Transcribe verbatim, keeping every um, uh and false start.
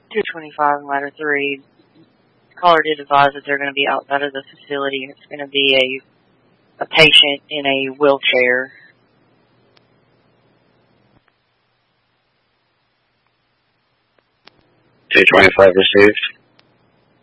two twenty-five and ladder three. Caller did advise that they're going to be outside of the facility, and it's going to be a a patient in a wheelchair. two twenty-five received.